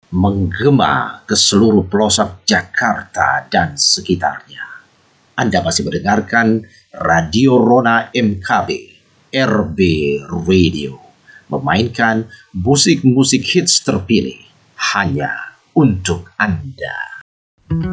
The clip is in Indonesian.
menggema ke seluruh pelosok Jakarta dan sekitarnya. Anda masih mendengarkan Radio Rona MKB, RB Radio, memainkan musik-musik hits terpilih hanya untuk Anda.